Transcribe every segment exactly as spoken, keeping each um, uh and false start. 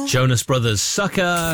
Jonas Brothers, Sucker.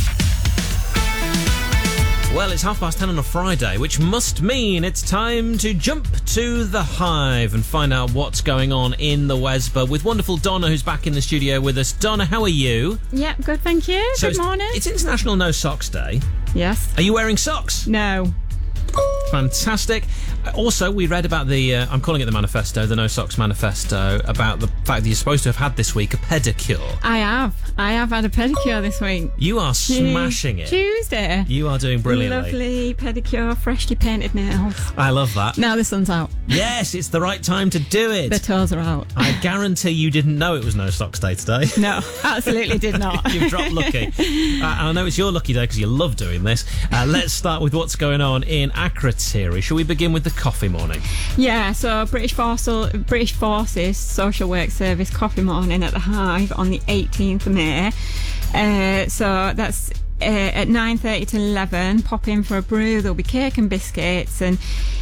Well, it's half past ten on a Friday, which must mean it's time to jump to the Hive and find out what's going on in the Wesba with wonderful Donna, who's back in the studio with us. Donna, how are you? Yep, good, thank you. So good it's, morning. It's International No Socks Day. Yes. Are you wearing socks? No. Fantastic. Also, we read about the, uh, I'm calling it the manifesto, the No Socks Manifesto, about the fact that you're supposed to have had this week a pedicure. I have. I have had a pedicure this week. You are smashing it. Tuesday. You are doing brilliantly. Lovely pedicure, freshly painted nails. I love that. Now the sun's out. Yes, it's the right time to do it. The toes are out. I guarantee you didn't know it was No Socks Day today. No, absolutely did not. You've dropped lucky. Uh, I know it's your lucky day because you love doing this. Uh, let's start with what's going on in Akrotiri. Shall we begin with the coffee morning? Yeah, so British Forces, British Forces Social Work Service coffee morning at the Hive on the eighteenth of May. Uh, so that's uh, at nine thirty to eleven. Pop in for a brew. There'll be cake and biscuits, and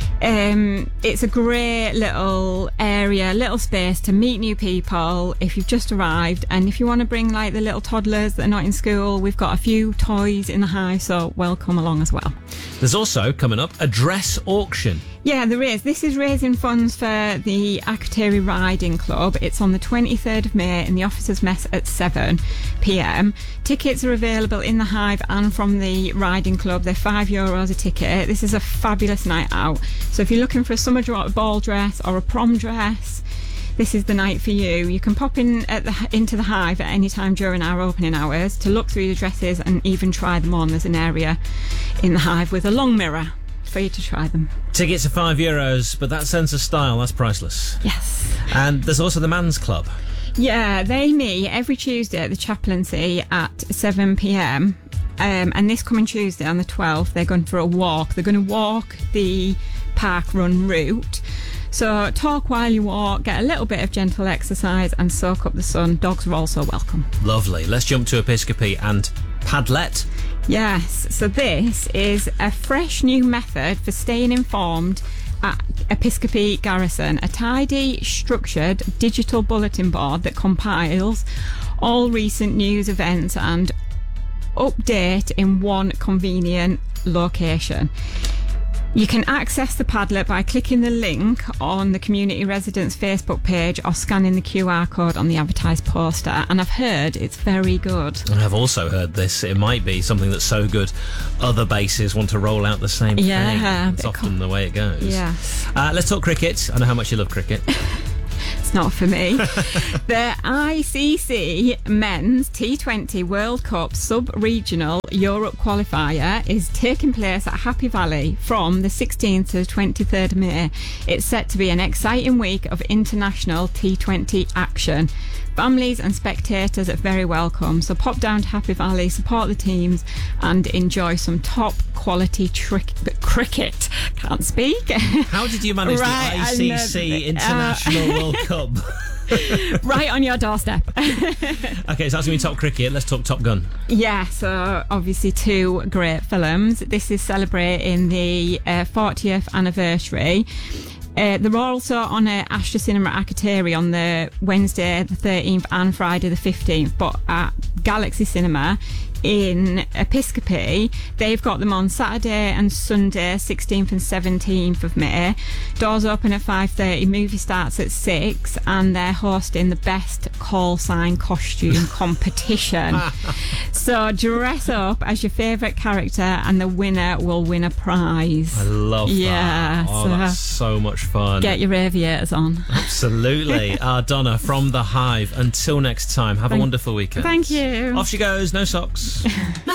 um, it's a great little area, little space to meet new people if you've just arrived, and if you want to bring like the little toddlers that are not in school, we've got a few toys in the Hive, so welcome along as well. There's also, coming up, a dress auction. Yeah, there is. This is raising funds for the Akrotiri Riding Club. It's on the twenty-third of May in the Officers' Mess at seven p m. Tickets are available in the Hive and from the Riding Club. They're five euros a ticket. This is a fabulous night out. So if you're looking for a summer ball dress or a prom dress, this is the night for you. You can pop in at the, into the Hive at any time during our opening hours to look through the dresses and even try them on. There's an area in the Hive with a long mirror for you to try them. Tickets are five euros, but that sense of style, that's priceless. Yes. And there's also the Man's Club. Yeah, they meet every Tuesday at the Chaplaincy at seven p m. Um, and this coming Tuesday on the twelfth, they're going for a walk. They're going to walk the park run route. So talk while you walk, get a little bit of gentle exercise and soak up the sun. Dogs are also welcome. Lovely. Let's jump to Episcopi and Padlet. Yes, so this is a fresh new method for staying informed at Episcopi Garrison, a tidy, structured digital bulletin board that compiles all recent news, events and update in one convenient location. You can access the Padlet by clicking the link on the Community Residents Facebook page or scanning the Q R code on the advertised poster. And I've heard it's very good. I have also heard this. It might be something that's so good other bases want to roll out the same yeah, thing. That's often com- the way it goes. Yeah. Uh, let's talk cricket. I know how much you love cricket. It's not for me. The I C C Men's T twenty World Cup Sub-Regional Europe Qualifier is taking place at Happy Valley from the sixteenth to the twenty-third of May. It's set to be an exciting week of international T twenty action. Families and spectators are very welcome, so pop down to Happy Valley, support the teams and enjoy some top quality trick- cricket. Can't speak. How did you manage right, the I C C International uh, World Cup? Right on your doorstep. Okay, so that's going to be top cricket. Let's talk Top Gun. Yeah, so obviously two great films. This is celebrating the uh, fortieth anniversary. Uh, they're also on uh, Astra Cinema at Akrotiri on the Wednesday the thirteenth and Friday the fifteenth, but at Galaxy Cinema in Episcopi, they've got them on Saturday and Sunday, sixteenth and seventeenth of May. Doors open at five thirty, movie starts at six, and they're hosting the best call sign costume competition. So dress up as your favourite character and the winner will win a prize. I love that. Yeah, oh, so that's so much fun. Get your aviators on. Absolutely. uh, Donna from The Hive, until next time, have Thank, a wonderful weekend. Thank you. Off she goes, no socks.